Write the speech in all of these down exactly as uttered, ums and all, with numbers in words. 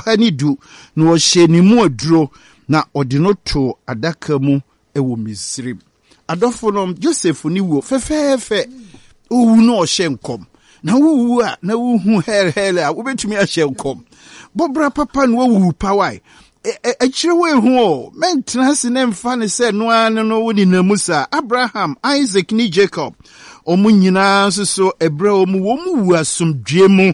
hani du na ɔhyɛ ne mu aduro na ɔde no to adaka mu ɛwɔ Misrim. Adɔfo no Joseph ni wo fɛfɛɛfɛ owu no ɔhyɛ nkɔm na wowu a na wohu hell hell a wobɛtumi ahyɛ nkɔm bɔbra papa no wowu pawai ɛkyerɛ wo ehu o mentena se ne mfa ne sɛ no an no wo ni namusa Abraham, Isaac ni Jacob ɔmo nyinaa nso so ɛbrɛ ɔmo wo mu wu asomdwe mu.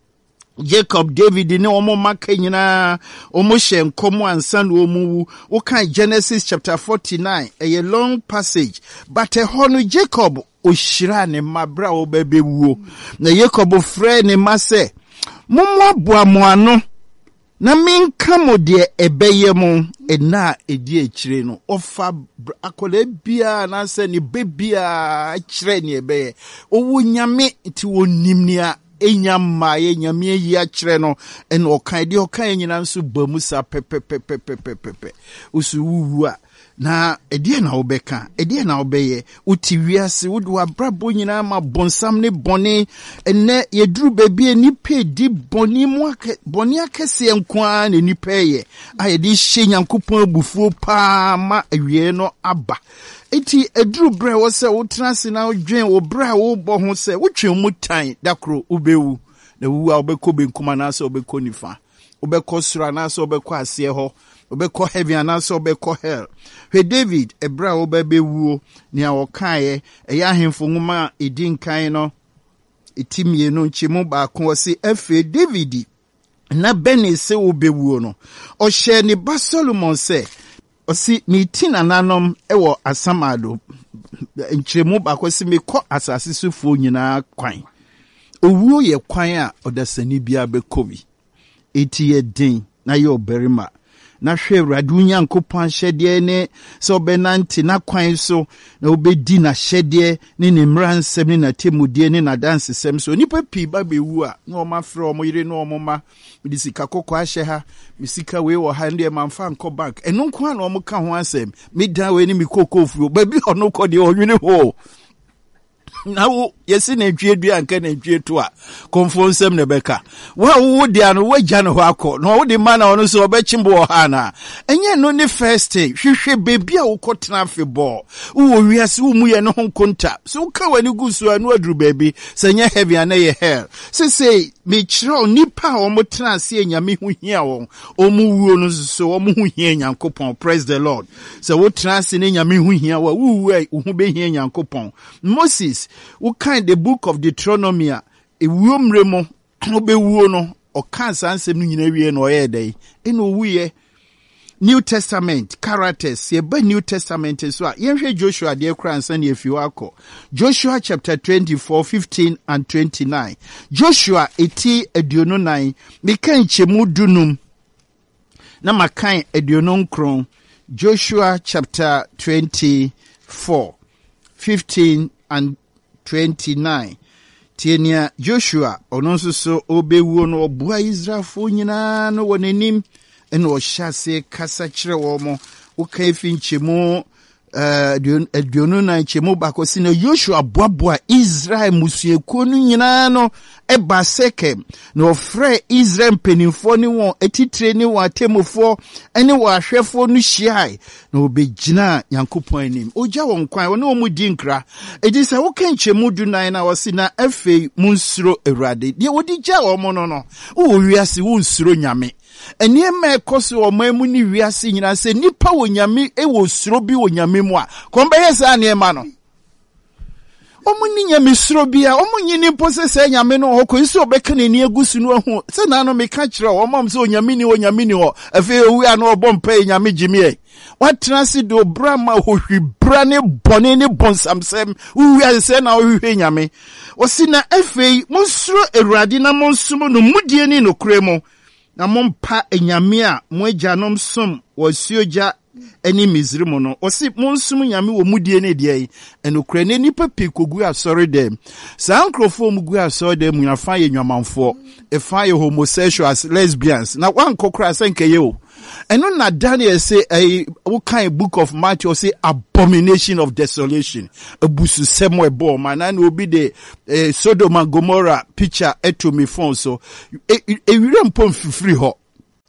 Jacob, David, ne omo maka nyina omo hye nkomo ansa na omu wo kan Genesis chapter forty-nine a long passage but e ho no Jacob ohyira ne mabra obebewuo na Jacob frɛ ne ma sɛ mommo aboa mo ano na menka mo de ebeye mo ena edi ekire no ofa akola bia na sɛ ne bebia akire ne ebeye owo nyame ti wonim ni a enyama ye nyame yi akire no ene okan de okan nyina nso bamu sa pepepepepepepe usu wuwu a na edie na obeka edie na obeye uti wiase wudu abrabo nyina ma bonsam ne bone ene yeduru bebie nipa di bone mu ake bone akese enkoa ne nipa ye ayedi hye nyankopon abufuo pa ma awie no aba. Eti eduru bre wo se wo transe na odwen wo bre wo bo ho se wo twen mu tan dakro ubewu na wu a obekọ benkuma na se obekọ nifa obekọ sura na se obekọ ase ho obekọ heaven na se obekọ hell. He David ebra wo bebewu ni a wokae eya hemfo nwuma edin kan no etimie no nchemu ba ko se efe David na bene se obewu no o hye ni ba Solomon se osi mi tina nanom ewo asamado nkyeremu bakwasi me kɔ asase sufo nyina kwan owuo ye kwan a odasani bia bekobi eti ye din na ye oberima na hwe Awurade Nyankopɔn hyɛdeɛ ne sɛ obenante na kwan so na obedi na hyɛdeɛ ne ne mmransɛm ne na temudie ne na dansesɛm so nipa pii ba bewu a na ɔma frɛ ɔmo yire na ɔmo ma mede sika kokɔ ahyɛ ha me sika wei wɔ ha ndɛ mamfa nkɔ bank ɛno nko a na ɔmo ka ho asɛm me dan wei ne me kokofuo ba bi ɔno kɔ deɛ ɔnwene ho na wo yesi na ntwie dua nka na ntwie to a konfonsem ne beka wa wo dia no wagya no ho akọ na wo de ma na ono so obechimbo ha na enye no ne first hwehwe bebi a wo kotena afebọ wo wiase wo mu ye no ho konta so ka wani gusu anu aduru bebi senye heavy na ye hell se say me kire nipa o mo tena ase nyame ho hia won o mu wuo no so o mu ho hia Nyankopon. Praise the Lord. So wo tena ase ne nyame ho hia wa wo wu wo ho be hia Nyankopon. Moses what kind the book of Deuteronomy a wuomre mo obewuo no o kan sansem no nyina wie no ye dey eno wuye New Testament characters ye ba New Testament so a yenhwe Joshua de kra ansan ye fiwa akọ Joshua chapter twenty-four fifteen and twenty-nine Joshua eti aduonu nine mekan chemu dunum na makan aduonu nkron Joshua chapter twenty-four fifteen and twenty-nine Tienia Joshua ono nso so obewuo no obua Israelfo nyina no wonanim ene o hyase kasa kire wo mo wo kan fi nchemu eh aduonu na nchemu bakosi na Joshua boaboa Israel musuekuo no nyina no eba Sekem na ofre Israel penifo ni won etitire ni won atemufo ene wo ahwefo no hyiai na obegina Nyankopon anim ogya won kwan won o mudi nkra edi se wo kan nchemu du nan na wosi na afei munsuro Awurade de wodi gya wo mo no no wo wiase wo nsuro nyame enie me koso o mamu ni wiase nyina se nipa wo nyame e wo suro bi wo nyame mu a kombe yesa ne ma no omu ni nyame suro bi a omu nyini pose se nyame no ho ko nso obeka ne ni agusu no ho se na no me ka kire o mom se o nyame ni o nyame ni ho afi owu a no obompa nyame gimie watena se do brama hohwi brane bone ne bonsamsem uwi ase na ohwe nyame osi na afi monsuro Awurade na monsumo no mudie ni no kremo na mompa enyame a mo agyanom som wasuogya eni Misrim no osi monsum nyame wo mudie ne de enokra ne nipa pikogu asori dem sankrofo mu gu asori dem nyafa ye nwamanfo efa ye homosexuals lesbians na wan kokra senke ye o eno na Daniel say a what kind book of Matthew say abomination of desolation abusu semo ebo man and will be the uh, Sodom and Gomorrah picture eto me phone so e e mpom fifiri ho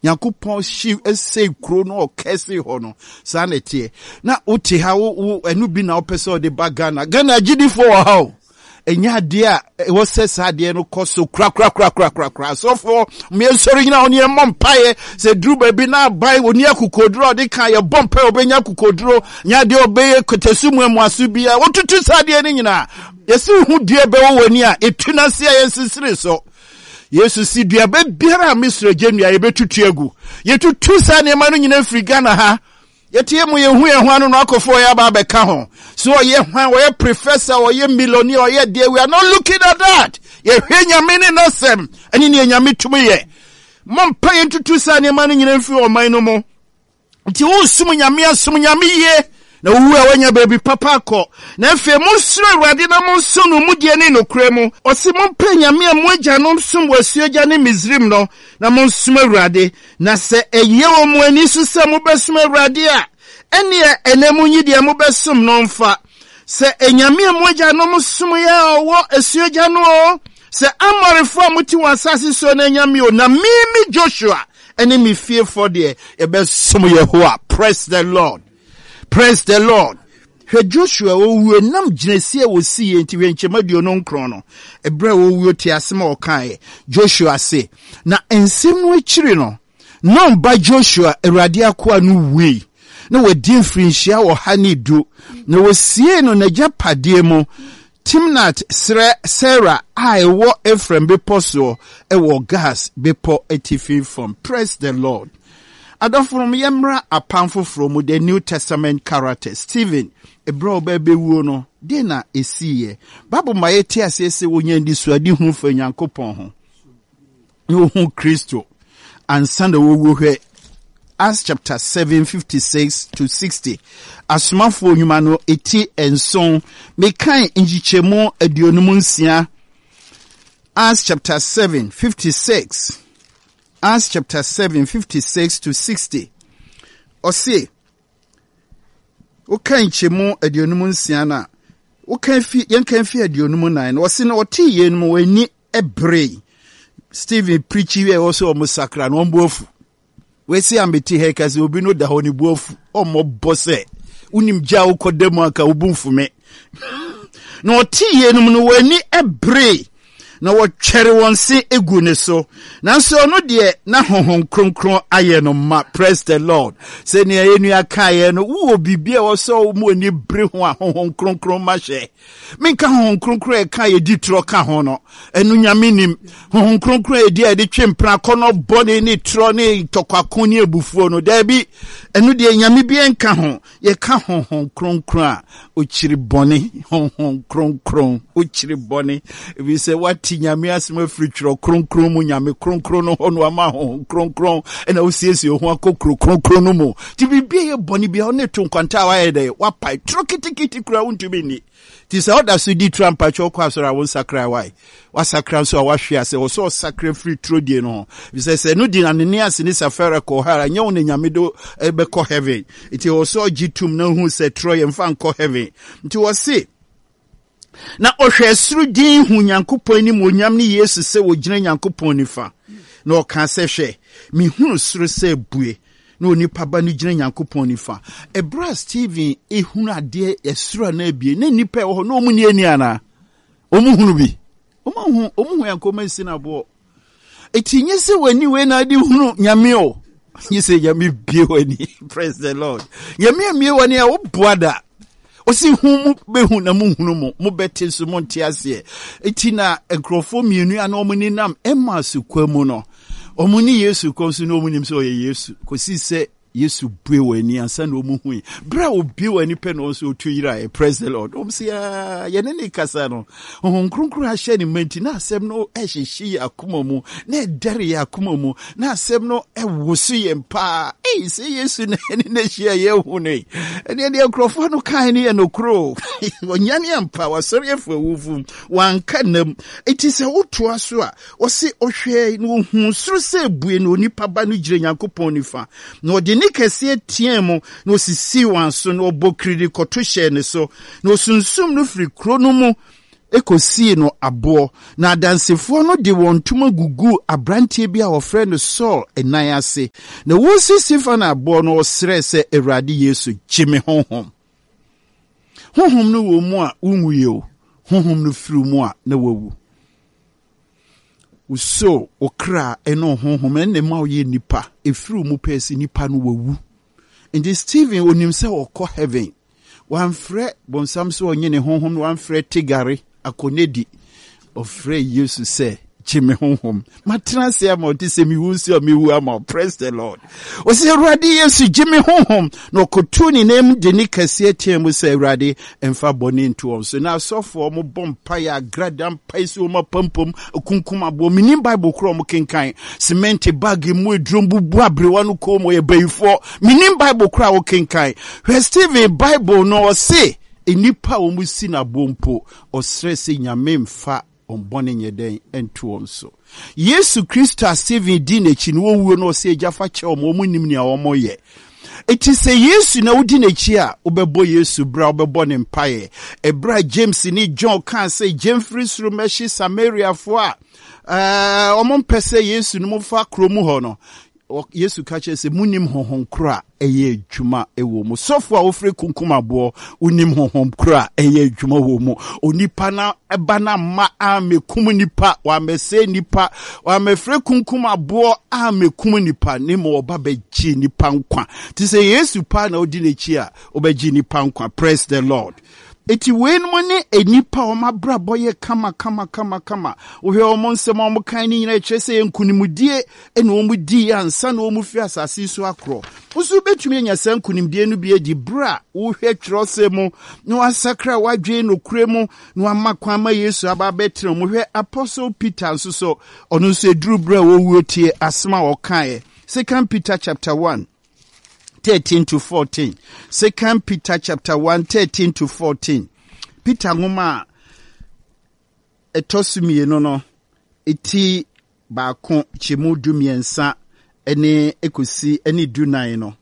Yankopon shi ese kro no okese ho no sa na tie na uti ha wo enu bi na opese de bagana Ghana gidi for ha enya de a wo sesa de no koso kra kra kra kra kra kra so for me sori na oni emom pae se dru ba bi na bai oni akukodro de kan ye bompa obenya akukodro nya de obeye kotesumu emu asu bia wo tutu sa de ni nyina yesi hu de be wo wani a etuna se a yesisire so Yesu si duabe biara misre genua ye betutu egu ye tutu sa ne ma no nyina firi Ghana ha ye tie mu ye hu ye hwan no akofo ya ba be ka ho so ye hwan wo ye professor wo ye millionaire wo ye there we are not looking at that ye hwe nyame ne no sem ani ne nyame tum ye mom pa ye tutu sa ne ma no nyina firi o man no mo nti wo sum nyame asum nyame ye na wu a wanya baby papa ko na efe mo suru awade na mo sunu mu die ne nokure mu osi mo panya me mo agya no sum wasuo gya ne Misrim no na mo sum awade na se eye wo mo ani so se mo besum awade a ene enemu nyi de mo besum no mfa se enyame mo agya no mo sum ya owo asuo gya no se amorefo mo ti wasase so na enyame o na mimi Joshua ene mi fear for de e besum Yehowa. Praise the Lord. Praise the Lord. He Joshua wo nam ginesi wo si enti wenchemaduo no nkron no ebre wo wo ti asema o kan Joshua say na ensem no akiri no no ba Joshua Awurade akoa no wi na wadi mfrinhia wo ha ne du na wo sie no na japade mu Timnat Sre Sarah I wo Ephraim beposo e wo gas bepo etifi from. Praise the Lord. Adon from Yemra a powerful from the New Testament character Stephen a bro baby wono dena esiye Bible maeti asese wonye ndi suadi hu fa Nyankopon ho no hu Kristo ansanda wo wo hwe Acts chapter seven fifty-six to sixty asmafo nyuma no eti enson mekan njichemo aduonum nsia Acts chapter seven fifty-six Acts chapter seven, fifty-six to sixty. Ose, okan chemo aduonum nsia na, okan fi, yankan fi aduonum nine, ose na oti yenum wani ebre. Stephen preachy we also omo sakra no mbofu. We si ambeti hekazi obi no da ho ni bofu, omo bose. Unim ja ukodemu aka ubumfu me. No oti yenum no wani ebre. Na wo twere won se egu ne so nanso no de na honhon kronkron aye no ma. Praise the Lord. Se ne yenu akaye no wo bibia wo so mo ni bre ho a honhon kronkron ma hye minka honhon kronkron e ka ye di tro ka ho no enu nyame nim honhon kronkron e di e di twempra kono bone ni tro ni tokwako ni ebufuo no da bi enu de nyame bi enka ho ye ka honhon kronkron a o chiri bone honhon kronkron o chiri bone we say what nyame asema fritro kronkron mu nyame kronkron no hono ama ho kronkron ena osiesi ho akokro kronkron no mu ti bibie ye boni bia one to nkwanta wa ye de wa pai trokitikiti kura untumi ni ti se oda so di trampa cho kwa so ra won sakra wai wa sakra so wa hwe ase wo so sakra fritro die no bi se se no di na ne ase ni safara ko hara nya won nyame do ebe ko heaven iti wo so gitum na hu se troye mfa nko heaven iti wo se na ohwe suru din hu Nyankopon ni monyam ni Yesu se wo gina Nyankopon nifa na o kan se hwe mi hunu suru se bue na onipa ba ni gina Nyankopon nifa ebra Stephen ehunu ade esura na bie na nipa wo na omu ni ani ana omu hunu bi omu hu omu hu Yankopon si na bo etinye se wani we na ade hunu nyame o nyese nyame bie wani. Praise the Lord. Nyame mie wani a wo boada osi hu be hu na mu hunu mo mo bete so mo ntiase eti na enkrofo mienu ana omo ni nam emma su kwamu no omo ni Yesu ko so no omo nim so ye Yesu ko si se Yesu bue wani ansa na omo hu bra obi wani pe no so otu yira. Praise the Lord. Om si ya ye ne ni kasa no hon kronkron a hye ni menti na asem no e hyehi akoma mu na dere ya akoma mu na asem no e wosu ye mpa e se Yesu na ni na hye ye hu ne ene de enkrofo no kan ni enokro wonyane ampa wasori efo wufu wanka nam eti se woto aso a wo se ohwe no hu suru se bue no nipa ba no gire Nyankopon nifa no de nikese tiemu no sisi wanso no obokri koto hye ne so no sunsum no firi kro no mu ekosi no abo na dansefo no de won tuma gugu abrantie bi a ofre no Saul enan ase na wo sisifa na abo no osre se Awurade Yesu gyeme honhom honhom no wo mu a unwuye o honhom no firi mu a na wawu uso okra eno honhom enne ma oye nipa efiri mu pesi nipa no wawu indi Stephen onim se okọ heaven wan frɛ bonsam so onye ne honhom wan frɛ tigare akonedi ofre Yesu se gyeme honhom matena se ama oti se mi wu se mi wu ama praise the Lord o se Awurade Yesu gyeme honhom no kotu ni nem de ni kase atiemu se Awurade emfa boni nto on so na sofo mo bompa ya gradam paisi o mapampom kunkum abo minim Bible kro mo kenkan cement bag mu edrom bubu abrewa no ko mo ye bayifo minim Bible kro o kenkan where Stephen Bible no say enipa o mu si na bompo o stress nyame mfa ombone nyeden entu onso Yesu Kristo Stephen din echi no wuo no se jafa che o mo nim nia o mo ye eti se Yesu na udi n'echi a obebo Yesu bra obebo ne mpaye ebra James ni John kan say Jemfrey suru meshi Samaria fo a eh omon pese Yesu no mo fa kromu ho no Yesu kache se munim honhom kra eye adwuma ewo mu sofo a ofre kunkum abo unim honhom kra eye adwuma wo mu onipa na eba na ma amekum nipa wa mese nipa wa mefre kunkum abo amekum nipa ne mo oba beji nipa nkwa ti se Yesu pa na odi n'echi a obeji nipa nkwa praise the Lord eti wen mo ne enipa o mabra boye kama kama kama kama ohwe o monsem o mokan ni nyina kyerese enkunimdie ene o mudi ansa na o mu fi asase so akro usu betumi anya sankunimdie no bi edi bra ohwe kyerose mu no asakra wadwe no kure mu no amakwa ma Yesu aba betre mu hwe Apostle Peter nso so ono so eduru bra wo wuotie asema o kan Second Peter chapter one thirteen to fourteen. Second Peter chapter one, thirteen to fourteen. Peter ngoma etosumi no no eti baako chimu dumiensa ene ekosi ene dunan no.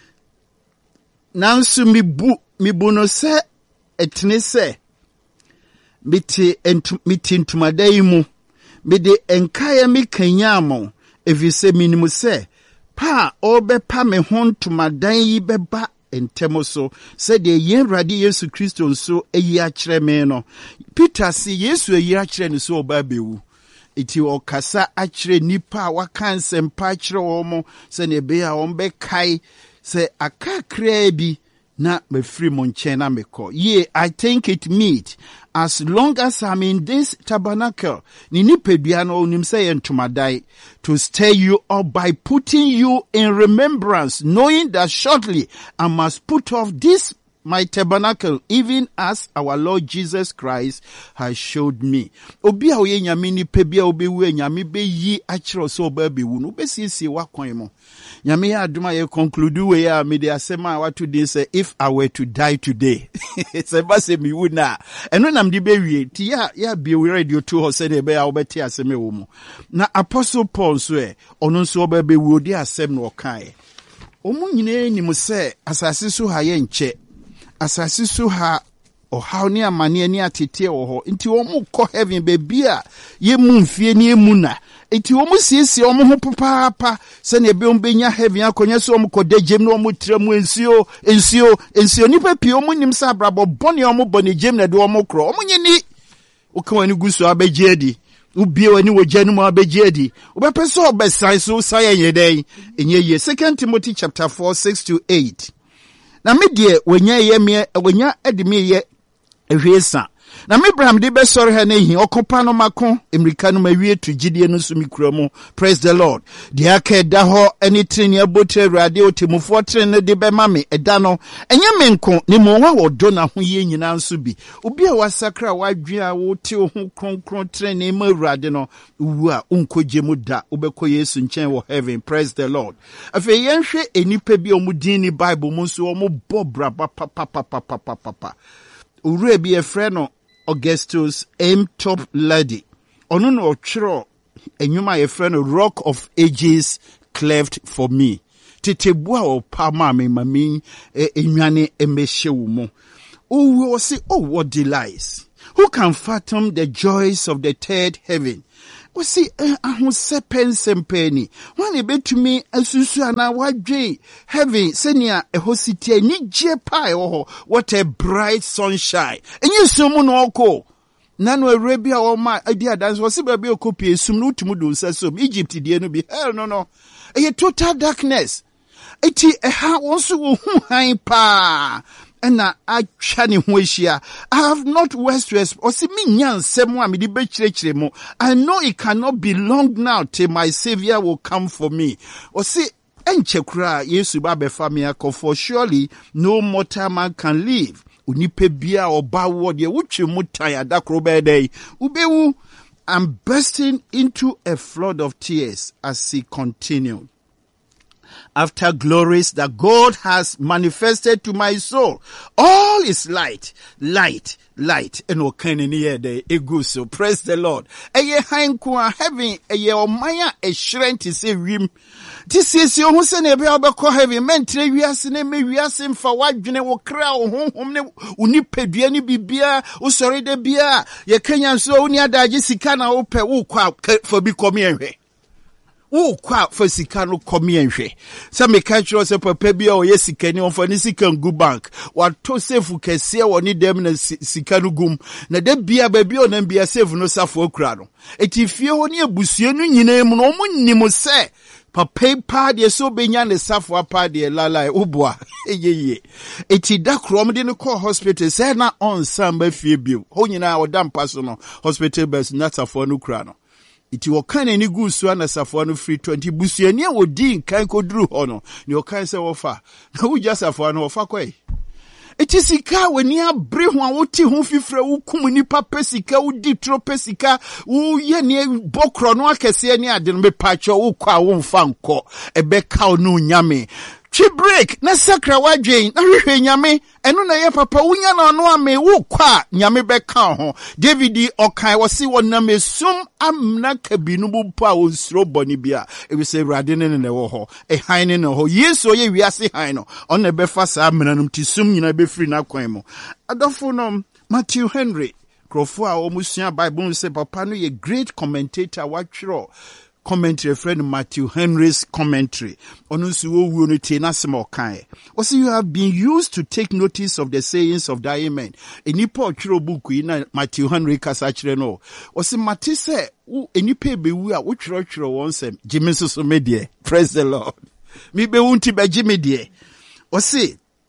Nansu mibu mibu no se etne se miti entu miti ntumadai mu mede enkaya mi kanyamo evise minimu se pa obe pa me hontumadan yi beba entemo so said the yen radi Yesu Kristo nso eyi akire me no Peter si Yesu eyi akire ne so oba bewu iti okasa akire nipa waka nsempa akire omo se ne be a ombe kai se akakra bi na me free mo nchen na meko ye I think it meet as long as I'm in this tabernacle ni nipadua no onim say entomadai to stay you up by putting you in remembrance knowing that shortly I must put off this my tabernacle even as our Lord Jesus Christ has showed me obi a oye nyame ni pebia obewu nyame be yi akiro so oba bewu no besiesie wakwan mo nyame ya aduma ye conclude we ya me de asema watu din say if I were to die today say ba say me wu na eno nam de be wie ti ya ya be we radio to ho say de be ya obeti asema wo mu na Apostle Paul so e ono so oba bewu odi asem no kan omu nyine ni mu say asase so ha ye nche asasi so ha ohaw ni amane ani atete wo nti wo mu kɔ heaven baby a ye mu mfie ni emu na nti wo mu siesie wo mu ho papa se na ebe ombenya heaven akonya so wo mu kɔ dagem na wo mu tremu ensio ensio ensio nipa pie wo mu nim sa brabo bɔne wo mu bɔne gem na de wo mu kro wo mu nyini wo kan wani guso abegye adi ubie wani wo gya no mu abegye adi wo bepɛ so obesan so saye yeden enye ye Second Timothy chapter four six to eight. Na me die wonya ye me wonya edime ye ehwesa na me bram de be sori ha na hi okopa no mako emrika no mawie to gidie no so mikura mu praise the Lord de aka da ho eni treni abotre Awurade otemufo treni de be ma me eda no enye menko ni mo wa wodo na ho ye nyina nso bi obi a wasakra wadwe a wote ho kronkron treni ma Awurade no wu a unkoje mu da obekọ Yesu nchen wo heaven praise the Lord afi yenhwe enipa bi omudin ni Bible mu nso ombo braba papa papa papa papa ure bi efre no Augustus M. Top Lady. Ono no ochro enyuma ye friend Rock of Ages cleft for me. Tetebua o pa ma me mami enwane emehye wo mo. Oh we say oh what delights. Who can fathom the joys of the third heaven? We see, I who say pen sempeni. When a bit to me, a susana, what J, heaven, senior, a hosity, ni je pie, oh, what a bright sunshine. And you summon all call. Nano Arabia or my idea dance was a baby copy, sum no to mudu, says some Egypt, the enemy. Hell no, no. A total darkness. Eti, a ha also, who pa. And I chani wishia. I have not west west or see me nyan semwa mi di bechre mo. I know it cannot be long now till my savior will come for me. Or see enche kra Yesu ba befa me akọ, for surely no mortal man can live. Unipe bia or ba word ye wuchi mutai adakro be day. Ubewu. I'm bursting into a flood of tears as he continued. After glories that God has manifested to my soul, all is light, light, light. And okay, in here the eguso. Praise the Lord. Eye hankwa heaven, eye omaya a shrine to say rim. This is your who send a bell heaven. Men tre wiase ne me wiase mfa wadwene wo kra wo honhom ne unipadua ni bibia wo sori de bia ye Kenya so uni adaje sika na wo pe wo kwa for bi come here. Oh, kwa for sikano komi enhwe. Sa me ka chiro se papa bia o ye sikani on for ni sikan gu bank. Wa to save kese woni dem na sikano gum. Na de bia ba bia o na bia save no safo akura no. Eti fie ho ni abusue no nyina mu no mo nnim se papa pa de so benya ne safo apa de lalai oboa. Eyeye. Eti da krom de no call hospital say na on samba fie bio. Ho nyina o dam paso no hospital bus na safo no kura no. Iti wakane ni gusu na safo no free twenty busuani a wodi nkan koduru ho no ni okan se wofa na wugya safo no wofa kwai. Iti sika weni abre ho a woti ho fifre wo kum nipa pesika wodi tro pesika wo ye ne bokro no akese ne ade no be pacho wo kwa wo mfa nko ebe ka no nyame. Chi break na sakra wadwen na hwehwe nyame eno na ye papa wunya na no ame wo kwa nyame beka ho. David okai wose wona mesum amna kabinu bu pa wonsro boni bia e be se rade ne ne wo ho e han ne ho yeso ye wiase han no on be fa sa amnanum tisum nyina be free na kwan mo adofo no Matthew Henry krofo a omusua Bible say papa no ye great commentator watchro commentary friend Matthew Henry's commentary. Also, you have been used to take notice of the sayings of the amen. Enipo chiro buku ina Matthew Henry kasachire no. Also, Matthew say, enipe bewu a uchiro chiro wonsem. Jimmy so medie. Praise the Lord. Mi be unti be Jimmy die. Also,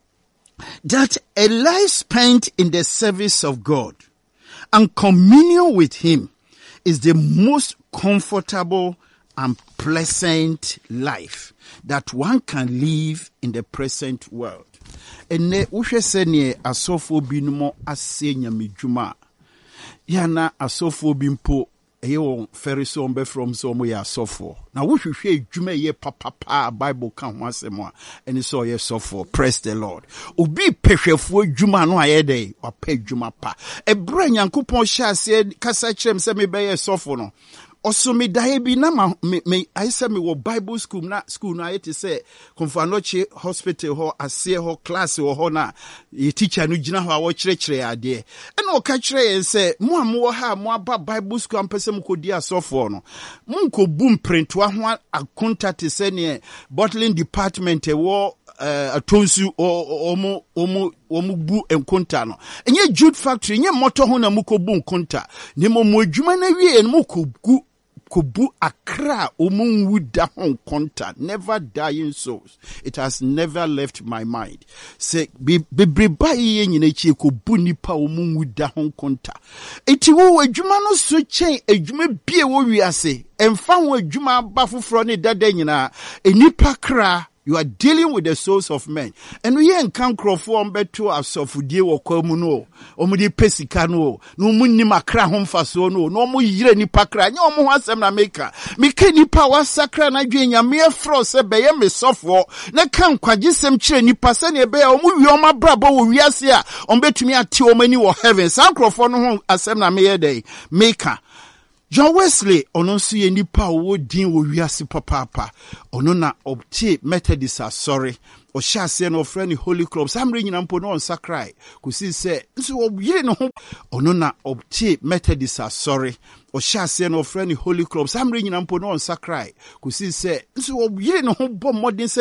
that a life spent in the service of God and communion with Him is the most comfortable and pleasant life that one can live in the present world. Ene uhwe senye asofo binumo ase nyamedwuma. Yana asofo bimpo eyo feriso ombe from so mo ya asofo. Na wohwehwe edwuma ye papa Bible kan ho asemo a eni so ye sofo. Praise the Lord. Obi pehwefo edwuma no ayede wa pa edwuma pa. Ebra nyankopon hya ase kasa kyerem se me be ye sofo no. Also me dae bi na ma me, me I say me wo Bible school na school na yeti say Komfanoche hospital ho ase ho class ho ho na ye teacher no gina ho a wo kyerɛkyerɛ ade e na o ka kyerɛ yen say mo am wo ha mo aba Bible school ampese mo kodi asofo no mo nkobu mprentoa ho akonta te say ne bottling department e wo Uh, atonsu omo omo omo bu enkonta no enye jude factory enye motor ho na mukobu enkonta ne mo mo adwuma na wie no mukogu kobu akra omo nwuda ho enkonta. Never dying souls. It has never left my mind. Say bebreba ye nyina chi kobu nipa omo nwuda ho enkonta. Eti wo adwuma no so chen adwuma bie wo wiase emfa ho adwuma ba foforo ne dada nyina enipa kra. You are dealing with the souls of men. And we ain't can crow for beto asofudie wo kwamu no. Omo di pesika no. No mu ni makra ho mfaso no. No mu yire ni pakra. Nya omo ho asem na meka. Meka nipa wa sakra na dwe nya me fro se beye me sofo. Na kan kwagisem kire nipa se ne beye omo wi omo brabo wo wiase a ombetumi ate omo ni wo heaven. San crofo no ho asem na me ye dey. Meka. John Wesley ono nso ye nipa wo din wo wiase papapa ono na obtie Methodist asori o hyase na ofre ni Holy Club samre nyina mpo no onsakrai kusi se nso wo yire no ho ono na obtie Methodist asori o hyase na ofre ni Holy Club samre nyina mpo no onsakrai kusi se nso wo yire no ho bɔ modern